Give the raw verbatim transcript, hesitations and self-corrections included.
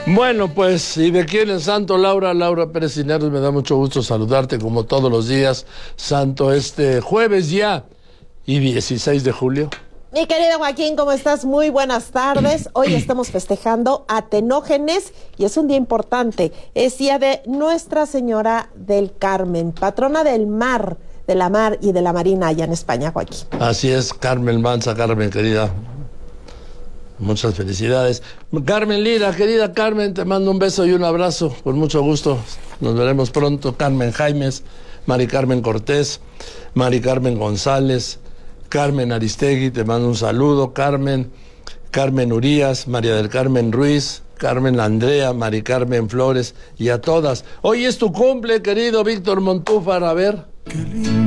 Bueno, pues, y de quién es santo, Laura, Laura Pérez Cisneros, me da mucho gusto saludarte como todos los días, santo este jueves ya, y dieciséis de julio. Mi querido Joaquín, ¿cómo estás? Muy buenas tardes. Hoy estamos festejando a Tenógenes y es un día importante. Es día de Nuestra Señora del Carmen, patrona del mar, de la mar y de la marina allá en España, Joaquín. Así es, Carmen Manza, Carmen, querida. Muchas felicidades. Carmen Lira, querida Carmen, te mando un beso y un abrazo, con mucho gusto. Nos veremos pronto. Carmen Jaimes, Mari Carmen Cortés, Mari Carmen González, Carmen Aristegui, te mando un saludo. Carmen, Carmen Urías, María del Carmen Ruiz, Carmen Andrea, Mari Carmen Flores y a todas. Hoy es tu cumple, querido Víctor Montúfar, a ver.